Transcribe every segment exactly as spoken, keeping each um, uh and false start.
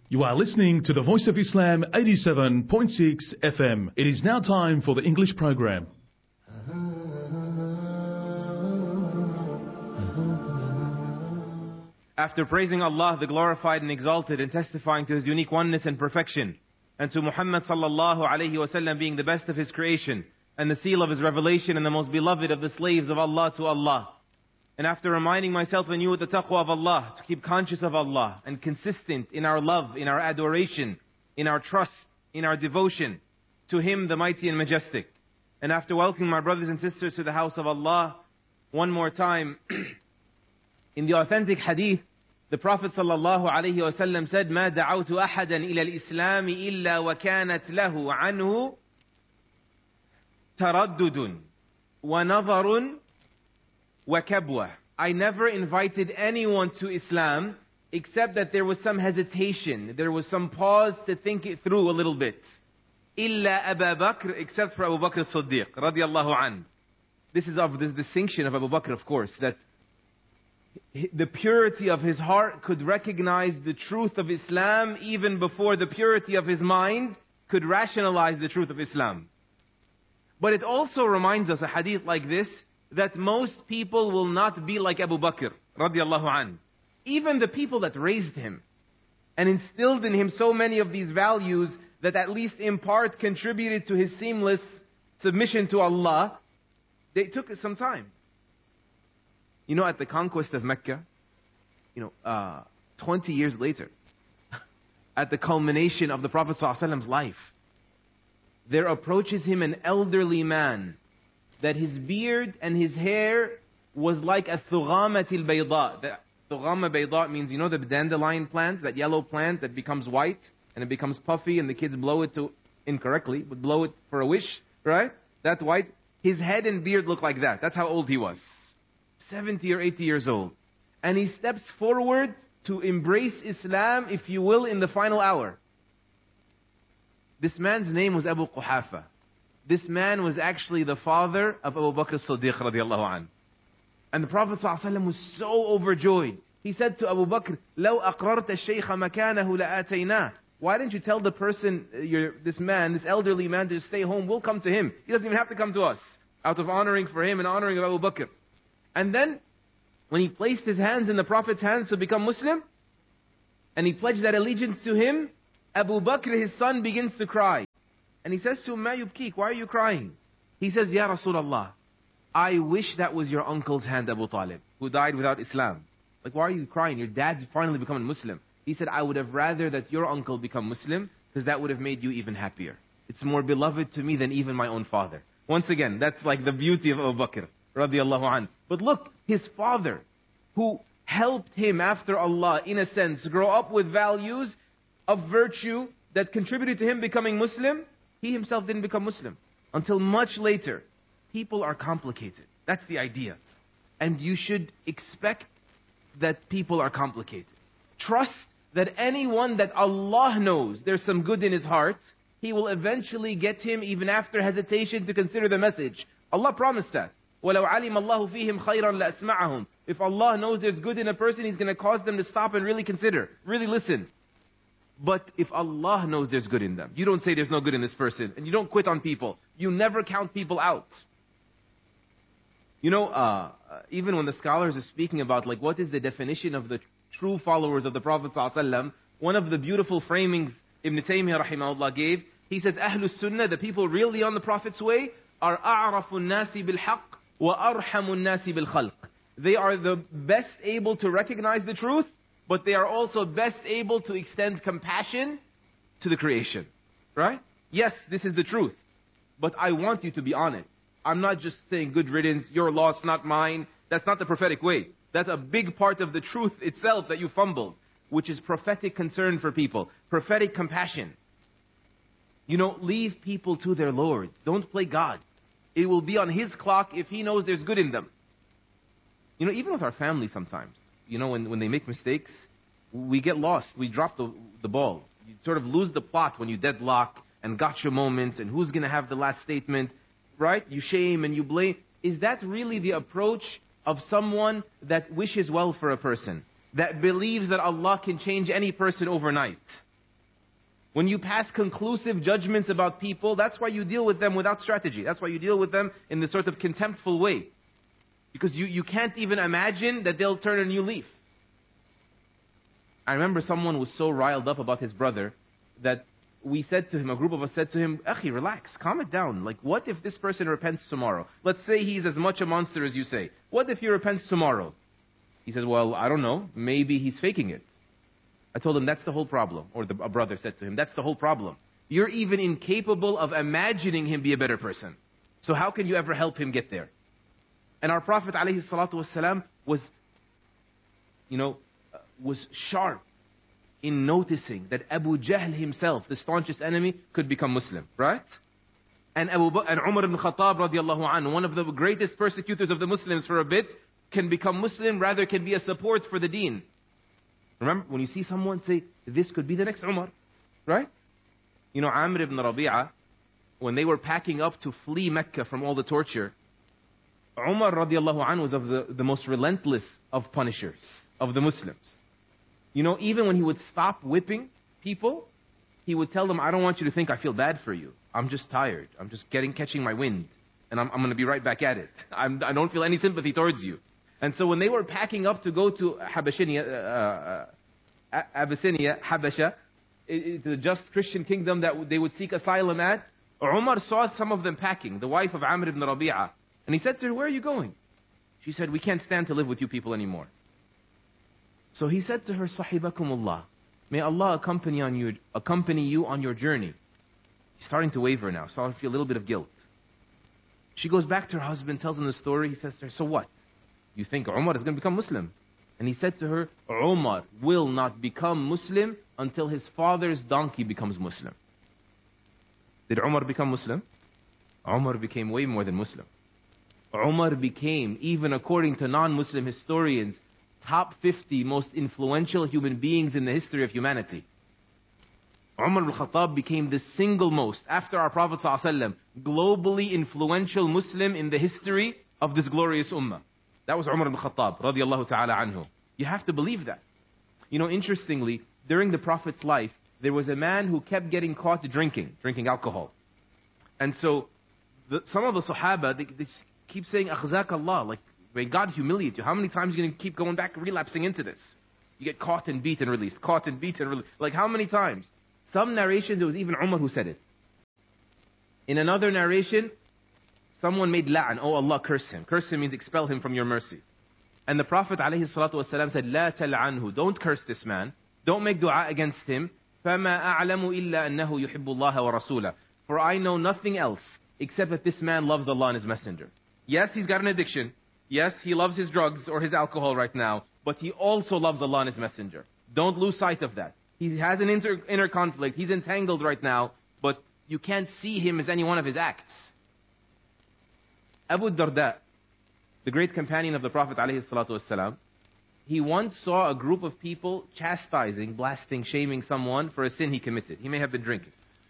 You are listening to the Voice of Islam eighty-seven point six F M. It is now time for the English program. After praising Allah, the glorified and exalted, and testifying to His unique oneness and perfection, and to Muhammad sallallahu alayhi wasallam being the best of His creation, and the seal of His revelation, and the most beloved of the slaves of Allah to Allah, and after reminding myself and you with the taqwa of Allah, to keep conscious of Allah, and consistent in our love, in our adoration, in our trust, in our devotion, to Him the mighty and majestic. And after welcoming my brothers and sisters to the house of Allah, one more time, in the authentic hadith, the Prophet sallallahu alayhi wa sallam said, مَا دَعَوْتُ أَحَدًا إِلَى الْإِسْلَامِ إِلَّا وَكَانَتْ لَهُ عَنْهُ تَرَدُّدٌ وَنَظَرٌ وَكَبْوَةٌ. I never invited anyone to Islam except that there was some hesitation, there was some pause to think it through a little bit. إِلَّا أَبَا بَكْرٍ, except for Abu Bakr as-Siddiq radiyallahu anhu. This is of this distinction of Abu Bakr, of course, that the purity of his heart could recognize the truth of Islam even before the purity of his mind could rationalize the truth of Islam. But it also reminds us, a hadith like this, that most people will not be like Abu Bakr radiallahu anhu. Even the people that raised him and instilled in him so many of these values that at least in part contributed to his seamless submission to Allah, they took some time. You know, at the conquest of Mecca, you know, uh, twenty years later, at the culmination of the Prophet ﷺ's life, there approaches him an elderly man, that his beard and his hair was like a thughama al-bayda. The thughama bayda means, you know, the dandelion plant, that yellow plant that becomes white and it becomes puffy and the kids blow it to, incorrectly, but blow it for a wish, right? That white. His head and beard look like that. That's how old he was. seventy or eighty years old. And he steps forward to embrace Islam, if you will, in the final hour. This man's name was Abu Quhafa. This man was actually the father of Abu Bakr as-Siddiq radiallahu anhu. And the Prophet ﷺ was so overjoyed. He said to Abu Bakr, لَوْ أَقْرَرْتَ الشَّيْخَ مَكَانَهُ لَآتَيْنَاهُ. Why didn't you tell the person, your, this man, this elderly man, to stay home? We'll come to him. He doesn't even have to come to us. Out of honoring for him and honoring of Abu Bakr. And then, when he placed his hands in the Prophet's hands to become Muslim, and he pledged that allegiance to him, Abu Bakr, his son, begins to cry. And he says to him, مَا يُبْكِيكَ, why are you crying? He says, Ya Rasulullah, I wish that was your uncle's hand, Abu Talib, who died without Islam. Like, why are you crying? Your dad's finally becoming Muslim. He said, I would have rather that your uncle become Muslim, because that would have made you even happier. It's more beloved to me than even my own father. Once again, that's like the beauty of Abu Bakr radiallahu anhu. But look, his father, who helped him after Allah, in a sense, grow up with values of virtue that contributed to him becoming Muslim, he himself didn't become Muslim until much later. People are complicated. That's the idea. And you should expect that people are complicated. Trust that anyone that Allah knows there's some good in his heart, He will eventually get him, even after hesitation, to consider the message. Allah promised that. وَلَوْ عَلِمَ اللَّهُ فِيهِمْ خَيْرًا لَأَسْمَعَهُمْ. If Allah knows there's good in a person, He's going to cause them to stop and really consider, really listen. But if Allah knows there's good in them, you don't say there's no good in this person, and you don't quit on people. You never count people out. You know, uh, even when the scholars are speaking about, like, what is the definition of the true followers of the Prophet ﷺ, one of the beautiful framings Ibn Taymiyyah rahimahullah gave, he says, Ahlus Sunnah, the people really on the Prophet's way, are أَعْرَفُ النَّاسِ بِالْحَقِّ وَأَرْحَمُ النَّاسِ بِالْخَلْقِ. They are the best able to recognize the truth, but they are also best able to extend compassion to the creation. Right? Yes, this is the truth. But I want you to be on it. I'm not just saying good riddance, your loss, not mine. That's not the prophetic way. That's a big part of the truth itself that you fumbled, which is prophetic concern for people, prophetic compassion. You know, leave people to their Lord. Don't play God. It will be on His clock if He knows there's good in them. You know, even with our family sometimes, you know, when, when they make mistakes, we get lost. We drop the, the ball. You sort of lose the plot when you deadlock and gotcha moments and who's going to have the last statement, right? You shame and you blame. Is that really the approach of someone that wishes well for a person, that believes that Allah can change any person overnight? When you pass conclusive judgments about people, that's why you deal with them without strategy. That's why you deal with them in this sort of contemptful way. Because you, you can't even imagine that they'll turn a new leaf. I remember someone was so riled up about his brother that we said to him, a group of us said to him, Akhi, relax, calm it down. Like, what if this person repents tomorrow? Let's say he's as much a monster as you say. What if he repents tomorrow? He said, well, I don't know. Maybe he's faking it. I told him, that's the whole problem. Or the, a brother said to him, that's the whole problem. You're even incapable of imagining him be a better person. So how can you ever help him get there? And our Prophet ﷺ was, you know, uh, was sharp in noticing that Abu Jahl himself, the staunchest enemy, could become Muslim, right? And Abu Bakr, and Umar ibn Khattab radiallahu anhu, one of the greatest persecutors of the Muslims for a bit, can become Muslim, rather can be a support for the deen. Remember, when you see someone say, this could be the next Umar, right? You know, Amr ibn Rabi'ah, when they were packing up to flee Mecca from all the torture, Umar radiallahu anhu was of the, the most relentless of punishers, of the Muslims. You know, even when he would stop whipping people, he would tell them, I don't want you to think I feel bad for you. I'm just tired. I'm just getting, catching my wind. And I'm, I'm going to be right back at it. I'm, I don't feel any sympathy towards you. And so when they were packing up to go to Habashinia, uh, uh, Abyssinia, Habasha, the just Christian kingdom that they would seek asylum at, Umar saw some of them packing, the wife of Amr ibn Rabi'ah. And he said to her, where are you going? She said, we can't stand to live with you people anymore. So he said to her, Sahibakumullah, may Allah accompany, on you, accompany you on your journey. He's starting to waver now, starting to feel a little bit of guilt. She goes back to her husband, tells him the story. He says to her, so what? You think Umar is going to become Muslim? And he said to her, Umar will not become Muslim until his father's donkey becomes Muslim. Did Umar become Muslim? Umar became way more than Muslim. Umar became, even according to non-Muslim historians, top fifty most influential human beings in the history of humanity. Umar al-Khattab became the single most, after our Prophet ﷺ, globally influential Muslim in the history of this glorious ummah. That was Umar ibn Khattab, radiallahu ta'ala anhu. You have to believe that. You know, interestingly, during the Prophet's life, there was a man who kept getting caught drinking, drinking alcohol. And so, the, some of the Sahaba, they, they keep saying, Akhzak Allah, like, may God humiliate you. How many times are you going to keep going back, relapsing into this? You get caught and beat and released, caught and beat and released. Like, how many times? Some narrations, it was even Umar who said it. In another narration, someone made la'an, oh Allah, curse him. Curse him means expel him from your mercy. And the Prophet ﷺ said, La tal'anhu, don't curse this man. Don't make dua against him. فَمَا أَعْلَمُ إِلَّا أَنَّهُ يُحِبُّ اللَّهَ وَرَسُولَهُ. For I know nothing else except that this man loves Allah and His Messenger. Yes, he's got an addiction. Yes, he loves his drugs or his alcohol right now. But he also loves Allah and His Messenger. Don't lose sight of that. He has an inter, inner conflict. He's entangled right now. But you can't see him as any one of his acts. Abu Darda, the great companion of the Prophet ﷺ, he once saw a group of people chastising, blasting, shaming someone for a sin he committed. He may have been drinking.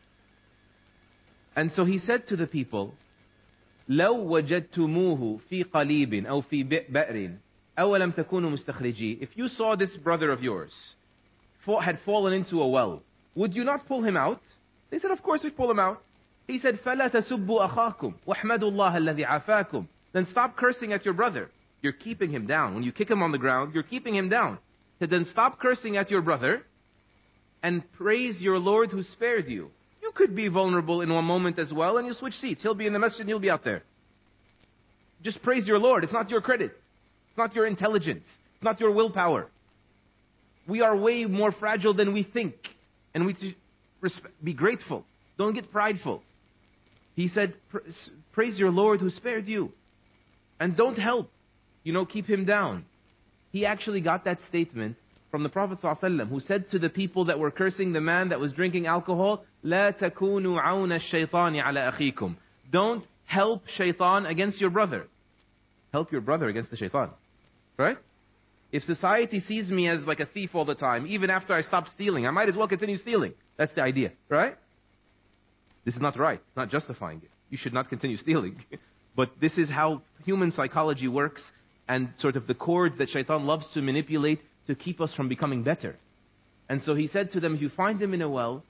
And so he said to the people, لو وجدتموه في قليب أو في بئر أولم تكونوا مستخرجي. If you saw this brother of yours had fallen into a well, would you not pull him out? They said, of course we pull him out. He said, فَلَا تَسُبُّوا أَخَاكُمْ وَاحْمَدُوا اللَّهَ الَّذِي عَافَاكُمْ. Then stop cursing at your brother. You're keeping him down. When you kick him on the ground, you're keeping him down. So then stop cursing at your brother and praise your Lord who spared you. You could be vulnerable in one moment as well, and you switch seats. He'll be in the masjid and you'll be out there. Just praise your Lord. It's not your credit. It's not your intelligence. It's not your willpower. We are way more fragile than we think. And we should be grateful. Don't get prideful. He said, praise your Lord who spared you. And don't help, you know, keep him down. He actually got that statement from the Prophet ﷺ, who said to the people that were cursing the man that was drinking alcohol, لا تكونوا عون الشيطان على أخيكم. Don't help shaitan against your brother. Help your brother against the shaitan. Right? If society sees me as like a thief all the time, even after I stop stealing, I might as well continue stealing. That's the idea. Right? This is not right. It's not justifying it. You should not continue stealing. But this is how human psychology works, and sort of the chords that shaitan loves to manipulate to keep us from becoming better. And so he said to them, if you find him in a well, just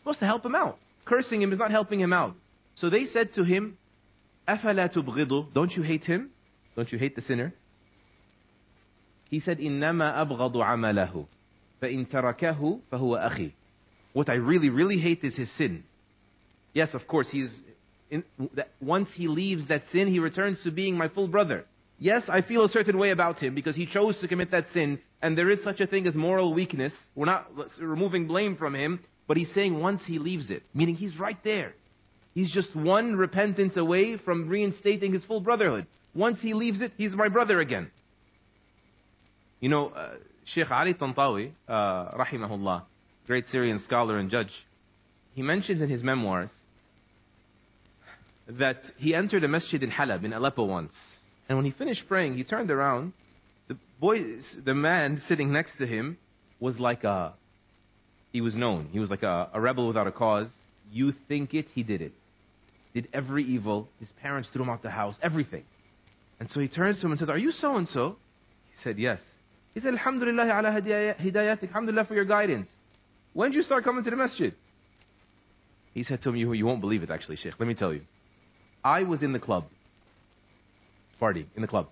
supposed to help him out. Cursing him is not helping him out. So they said to him, أَفَلَا تُبْغِضُ, don't you hate him? Don't you hate the sinner? He said, إِنَّمَا أَبْغَضُ عَمَلَهُ فَإِن تَرَكَهُ فَهُوَ أَخِي. What I really, really hate is his sin. Yes, of course, he's in, that once he leaves that sin, he returns to being my full brother. Yes, I feel a certain way about him because he chose to commit that sin, and there is such a thing as moral weakness. We're not removing blame from him, but he's saying once he leaves it, meaning he's right there. He's just one repentance away from reinstating his full brotherhood. Once he leaves it, he's my brother again. You know, uh, Sheikh Ali Tantawi, uh, rahimahullah, great Syrian scholar and judge, he mentions in his memoirs that he entered a masjid in Halab, in Aleppo once. And when he finished praying, he turned around. The boy, the man sitting next to him was like a, he was known. He was like a, a rebel without a cause. You think it, he did it. Did every evil. His parents threw him out the house, everything. And so he turns to him and says, are you so-and-so? He said, yes. He said, Alhamdulillah ala hidayatik, Alhamdulillah for your guidance. When did you start coming to the masjid? He said to him, you, you won't believe it actually, Sheikh. Let me tell you. I was in the club. Party, in the club.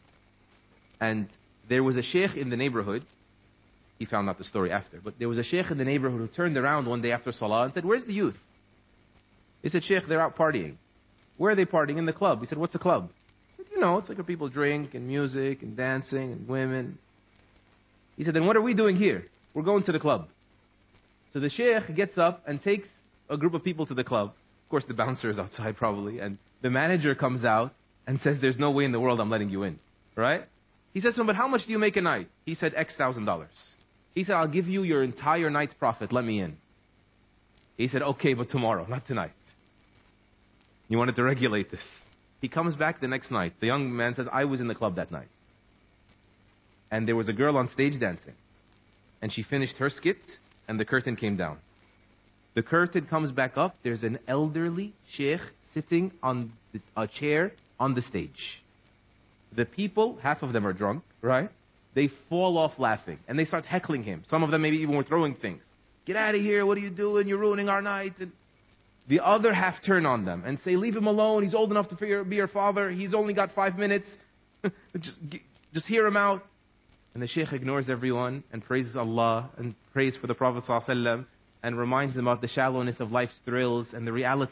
And there was a sheikh in the neighborhood. He found out the story after. But there was a sheikh in the neighborhood who turned around one day after Salah and said, where's the youth? He said, Sheikh, they're out partying. Where are they partying? In the club. He said, what's a club? He said, you know, it's like where people drink and music and dancing and women. He said, then what are we doing here? We're going to the club. So the sheikh gets up and takes a group of people to the club. Of course, the bouncer is outside probably. And the manager comes out and says, there's no way in the world I'm letting you in. Right? He says to him, but how much do you make a night? He said, X thousand dollars. He said, I'll give you your entire night's profit. Let me in. He said, okay, but tomorrow, not tonight. He wanted to regulate this. He comes back the next night. The young man says, I was in the club that night. And there was a girl on stage dancing. And she finished her skit, and the curtain came down. The curtain comes back up. There's an elderly sheikh sitting on the, a chair on the stage. The people, half of them are drunk, right? They fall off laughing. And they start heckling him. Some of them maybe even were throwing things. Get out of here. What are you doing? You're ruining our night. And the other half turn on them and say, leave him alone. He's old enough to be your father. He's only got five minutes. just, just hear him out. And the sheikh ignores everyone and praises Allah and prays for the Prophet ﷺ and reminds them of the shallowness of life's thrills and the reality